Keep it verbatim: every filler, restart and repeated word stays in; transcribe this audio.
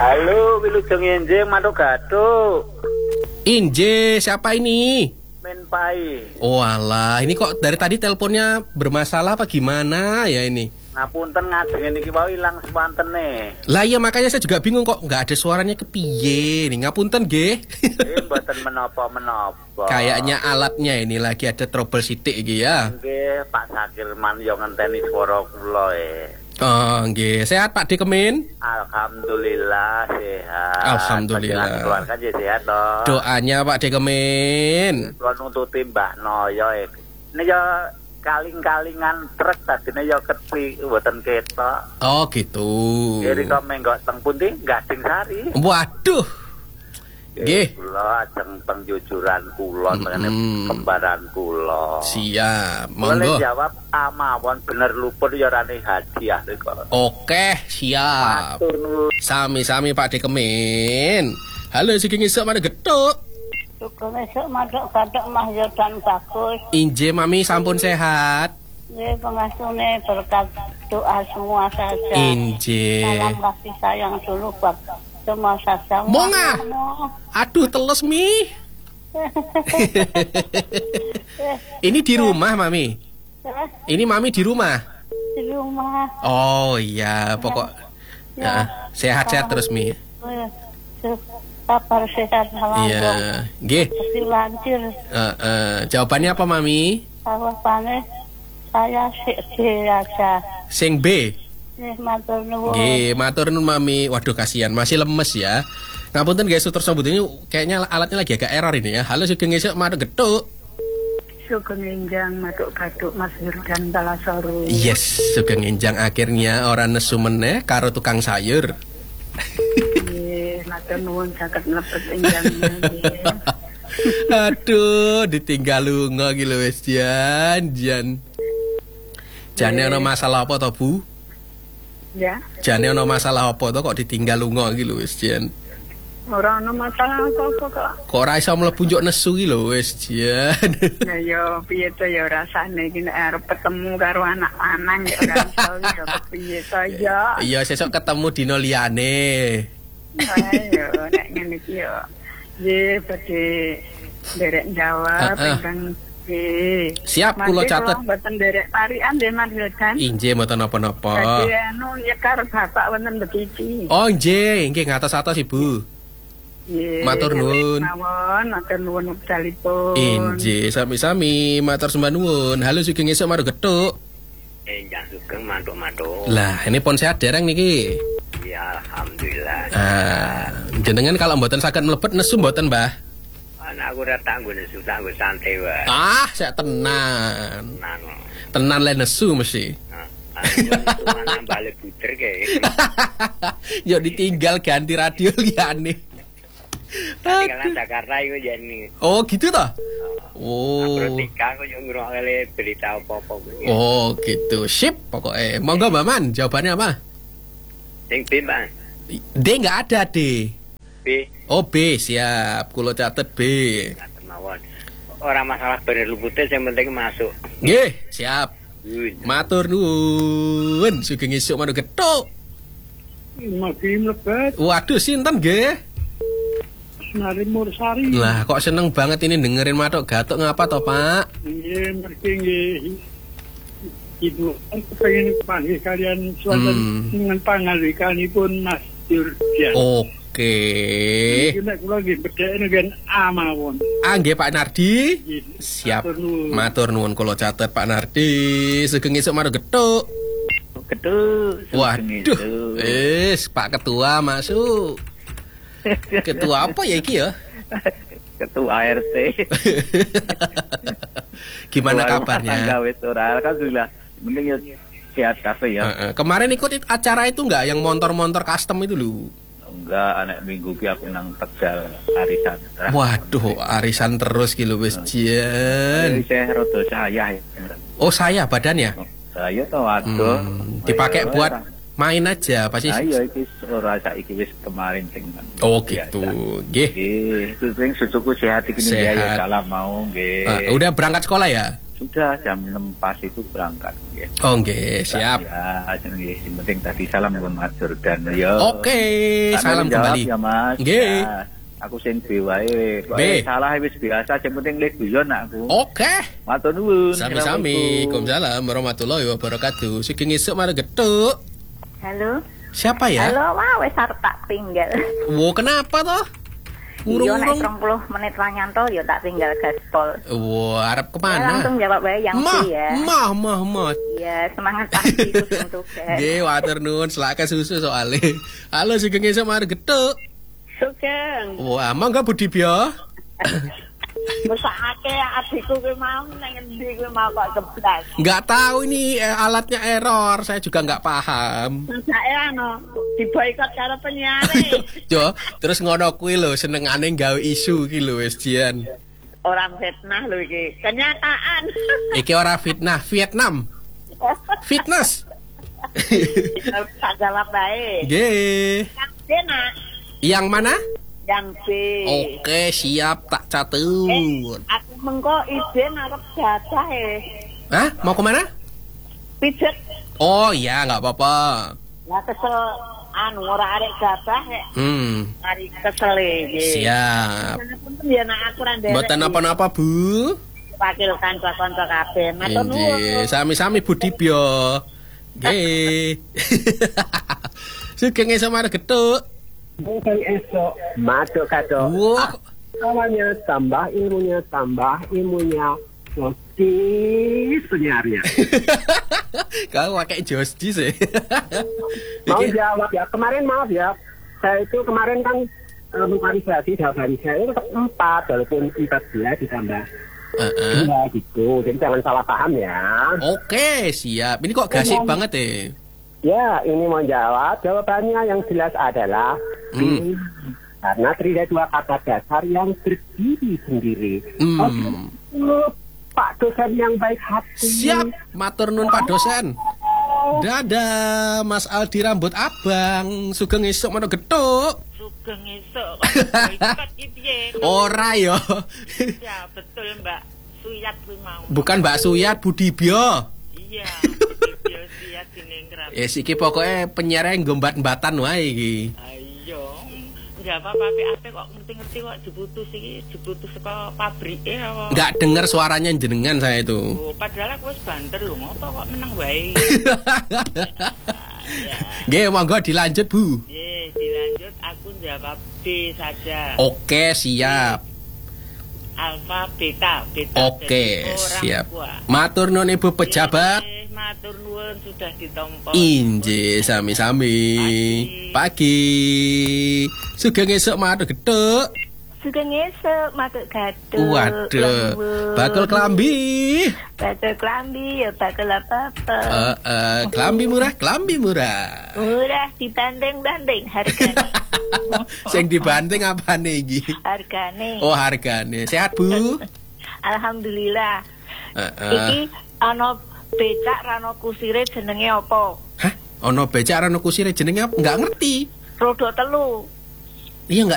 Halo, Wilujeng Inje, Manuk Gaduh. Inje, siapa ini? Menpai. Oh alah, ini kok dari tadi teleponnya bermasalah apa gimana ya ini? Ngapunten ngajeng iki wae ilang swantene. Lah iya makanya saya juga bingung kok nggak ada suaranya kepiye nih. Ngapunten nggih. Eh mboten menapa-menapa. Kayaknya alatnya ini lagi ada trouble sithik iki ya. Nggih, Pak Sakirman yo ngenteni swara kula e. Oh nggih, sehat Pak Dekemin? Alhamdulillah sehat. Alhamdulillah. Keluarga aja sehat toh. Doanya Pak Dekemin. Kula nuntuti Mbah Noyo e. Ini yo kaling-kalingan truk tadine yo ketri mboten ketok. Oh gitu. Kiri kok menggok teng pundi Gading Sari. Waduh. Nggih. Kula ajeng pengjujuran kula tengene kembaran kula. Siap, Boleh monggo. jawab amawon bener luput ya rane hadiah kok. Oke, siap. Matur nuwun. Sami-sami Pak Dekemin. Halo sugeng esuk mana getuk. Sugeng esuk madok gathok Mas Yordan bagus. Inje mami sampun sehat. Nggih pengasune berkat doa semua saja. Inje. Salam kasih sayang dulu buat semua saja. Monga. Aduh teles mi. Ini di rumah mami. Ini mami di rumah. Di rumah. Oh iya, pokok ya, sehat-sehat terus mi. Kabar sehat alhamdulillah. Iya, nggih. Mesti lancar. Uh, uh, jawabannya apa mami? Jawabannya saya sik D aja. Sing B. Nggih matur nuwun. Nggih, matur nuwun mami. Waduh kasihan, masih lemes ya. Ngapunten guys, suter sambut ini kayaknya alatnya lagi agak error ini ya. Halo sugeng esuk maduk getuk. Sugeng enjang maduk gathuk Mas Yordan Talasoru. Yes, sugeng enjang akhirnya orang nesu meneh karo tukang sayur. Nggih, matur nuwun saged mlebet enjangnya nggih. Aduh, ditinggal lunga iki lho wis jan jan. Jane ana masalah apa to, Bu? Ya. Jane ana masalah apa to kok ditinggal lunga iki lho wis jan. Ora ana masalah apa-apa kok. Kok ora iso mlebu njuk nesu iki lho wis jan. Ya yo piye to ya rasane iki nek arep ketemu karo anak lanang ya ora iso ya piye to ya. Iya sesuk ketemu dino liyane. Ayo nek ngene iki yo. Nggih badhe derek jawab ingkang nggih. Siap kula catet. Mboten derek parian nggih Mas Yordan. Inje mboten napa-napa. Dadi anu nyekar bapak wonten Bekiji. Oh nggih, nggih ngatos-atos Ibu. Nggih. Matur nuwun. Mawon matur nuwun wekdalipun. Inje sami-sami matur sembah nuwun. Halo sugeng esuk maru getuk. Enjang sugeng mantuk-mantuk. Lah, ini pon sehat dereng niki. Ya alhamdulillah. Ah, jenengan kalau mboten saged mlebet nesu mboten, Mbah? Anak aku ora tanggo nesu tanggo santai wae. Ah, saya tenan. Tenan. Tenan le nesu mesti. Mana balik puter kayak. Yo ditinggal ganti radio liyane. Tinggalan Jakarta itu jadi. Oh gitu toh? Oh. Protika aku yang ngrungokne berita apa-apa. Oh gitu. Sip pokoknya. Monggo Mbak Man, jawabannya apa? Sing B, Bang. D nggak ada D. B. Oh B, siap. Kulo catet B. Mawon. Ora masalah bener lupute yang penting masuk. Nggih, siap. Matur nuwun. Sugeng esuk manuk getuk. Mati mlebet. Waduh, sinten nggih? Nari Mursari. Lah, kok seneng banget ini dengerin Matuk Gatuk ngapa toh, Pak? Nggih, mergi nggih. Ibu, aku pengen panggil kalian suatu Hmm. dengan pangalikanipun Mas Yordan. Oke. Kita kula nggih bedheke ngen amawon. Ah, nggih Pak Nardi. Siap. Matur nuwun. Matur nuwun kula catet Pak Nardi. Sugeng esuk Manuk getuk. Getuk. Waduh. Wis, Pak Ketua masuk. Ketua apa ya iki ya? Ketua A R T. Gimana kabarnya? Wis ora alhamdulillah. Mending ya sehat kafe ya. Uh, uh. Kemarin ikut acara itu enggak yang motor-motor custom itu lho? Enggak, anak minggu ki aku nang Tegal arisan. Waduh, arisan terus ki lho wis jen. Saya rada saya. Oh, saya badannya? Saya to waduh. Hmm, dipakai buat main aja pasti. Ayo iki ora saiki wis kemarin sing. Oh gitu. Nggih. Nggih, sing susuku sehat iki ya salam mau nggih. Uh, udah berangkat sekolah ya? sudah jam enam pas itu berangkat ya. Oh nggih, siap. Ya, yang penting tadi salam ke Mas Jordan ya. Oke, salam kembali. Ya Mas. Nggih. Ya, aku sing B wae. B. Salah wis biasa, yang penting lek guyon aku. Oke. Matur nuwun. Sami-sami. Waalaikumsalam warahmatullahi wabarakatuh. Sugeng esuk mari getuk. Halo. Siapa ya? Halo, wah wis arep tak tinggal. Wo, kenapa toh? Iya, nek Urung-urung. rong puluh menit ra nyantol ya tak tinggal gaspol. Wo, arep Ya, kemana? langsung jawab wae yang Mah, B ya. mah, mah, mah. Ya, semangat pagi itu untuk Nggih, watur nuwun selaka susu soalé. Halo sugeng esuk mari getuk. Sugeng. Wah, mangga Budibya. Mesake adikku kuwi mau nang endi kuwi mau kok keblas. Nggak tahu ini eh, alatnya error, saya juga nggak paham. Masake ano diboikot karo penyiare. Jo, terus ngono kuwi lho senengane gawe isu iki lho wis Jian. Orang fitnah lho iki. Kenyataan. Iki ora fitnah, Vietnam. Fitness. Tak jawab baik. Nggih. Yang B nak. Yang mana? Yang B. Oke, siap tak Eh, catur. aku mengko izin arep jatah eh. Hah? Mau kemana? Pijet. Oh iya, nggak apa-apa. Lah kesel anu ora arek jatah eh. Hmm, Mari kesel iki. siap. Punten ya nak aku ra nderek. Mboten apa-apa, Bu. Wakil kanca-kanca kabeh. Matur nuwun. Nggih, sami-sami Budibya. Nggih. Sugeng esuk mari getuk. Bukan esok, masuk kado. Wah, Awalnya tambah ilmunya, tambah ilmunya. Sosis penyiarnya. kau pakai Josdi sih. Mau Iki- jawab ya, kemarin maaf ya. Saya itu kemarin kan eh, memvalidasi jawaban saya itu tetap empat, walaupun empat belas ditambah Heeh. dua gitu. Jadi jangan salah paham ya. Oke, siap. Ini kok gasik banget ya? Ya, ini mau jawab. Jawabannya yang jelas adalah Hmm. B. Karena terdiri dari dua kata dasar yang berdiri sendiri. Hmm. Oh, Pak dosen yang baik hati. Siap, matur nun Pak dosen. Dadah, Mas Aldi rambut abang. Sugeng esuk mana getuk. Sugeng esuk kok boikot iki piye? Ora yo. Ya betul Mbak Suyat kuwi mau. Bukan Mbak Suyat, Budibya. Iya, video siat dinengkrap. Ya iki pokoknya penyiar yang gombat-mbatan wae iki. Ayo. Ya apa-apa ape kok ngerti-ngerti kok diputus iki, diputus saka pabrike apa. Nggak dengar suaranya jenengan saya itu. Oh, padahal aku wis banter lho, ngopo kok menang wae. Ya. Nggih, monggo dilanjut, Bu. Ye, dilanjut aku jawab B saja. Oke, siap. Alfa beta, beta. Oke, jadi orang siap. tua. Matur nuwun Ibu pejabat. Eh, matur nuwun sudah ditompo. Inje sami-sami. Pagi. Sugeng esuk matur geduk. Sugeng esuk matur gaduh. Waduh. Bakul klambi. Bakul klambi ya bakul apa-apa. Eh, eh, klambi murah, klambi murah. Murah dibanding-banding harganya. Sing dibanting apane iki? Hargane. Oh, hargane. Sehat, Bu? Alhamdulillah. Heeh. Iki ana becak rano kusire jenenge apa? Hah? Ono becak ana kusire jenenge apa? Enggak ngerti. Rodo telu. Iya enggak